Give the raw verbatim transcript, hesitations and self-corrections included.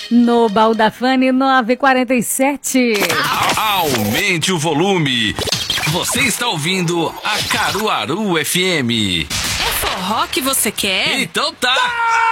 no Baú da Fani nove quarenta e sete. Aumente o volume. Você está ouvindo a Caruaru F M. É forró que você quer? Então tá!